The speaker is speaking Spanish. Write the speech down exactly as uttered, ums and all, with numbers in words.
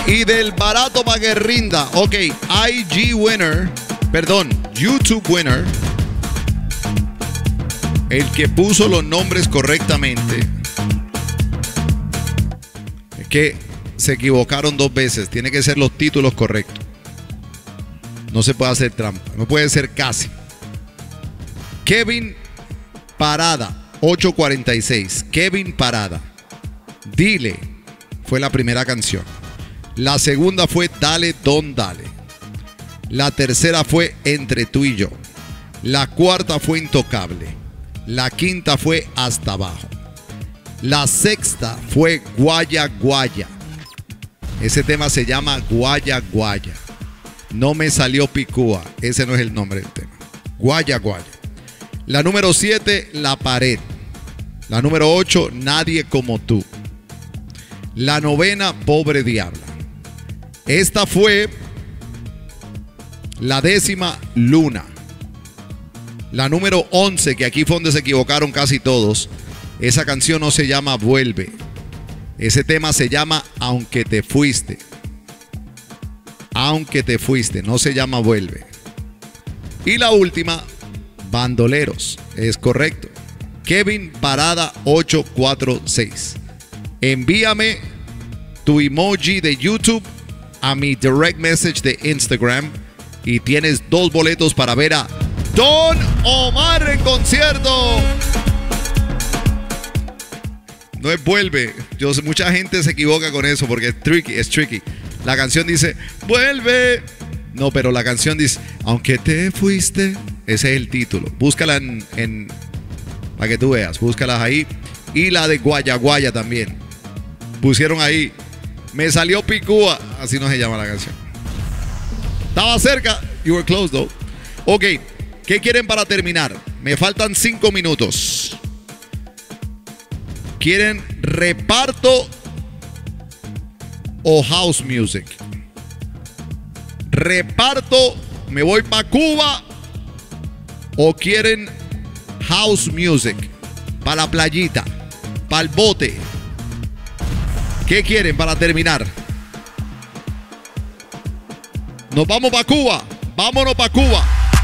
Y del barato para que rinda. Ok, I G winner. Perdón, YouTube winner. El que puso los nombres correctamente. Es que se equivocaron dos veces. Tiene que ser los títulos correctos. No se puede hacer trampa. No puede ser casi. Kevin Parada, ocho cuarenta y seis. Kevin Parada. Dile. Fue la primera canción. La segunda fue Dale, Don Dale. La tercera fue Entre tú y yo. La cuarta fue Intocable. La quinta fue Hasta abajo. La sexta fue Guaya Guaya. Ese tema se llama Guaya Guaya. No me salió Picúa. Ese no es el nombre del tema. Guaya Guaya. La número siete, La Pared. La número ocho, Nadie como tú. La novena, Pobre Diabla. Esta fue la décima, Luna. La número once, que aquí fue donde se equivocaron casi todos. Esa canción no se llama Vuelve. Ese tema se llama Aunque te fuiste. Aunque te fuiste, no se llama Vuelve. Y la última, Bandoleros. Es correcto. Kevin Parada ocho cuatro seis. Envíame tu emoji de YouTube a mi direct message de Instagram y tienes dos boletos para ver a Don Omar en concierto. No es Vuelve. Yo sé, mucha gente se equivoca con eso porque es tricky, es tricky. La canción dice Vuelve. No, pero la canción dice Aunque te fuiste. Ese es el título. Búscala en, en para que tú veas. Búscalas ahí. Y la de Guaya Guaya también. Pusieron ahí. Me salió Picúa. Así no se llama la canción. Estaba cerca. You were close though. Ok. ¿Qué quieren para terminar? Me faltan cinco minutos. ¿Quieren reparto o house music? Reparto. Me voy para Cuba. ¿O quieren house music? Para la playita. Para el bote. ¿Qué quieren para terminar? Nos vamos para Cuba. Vámonos para Cuba.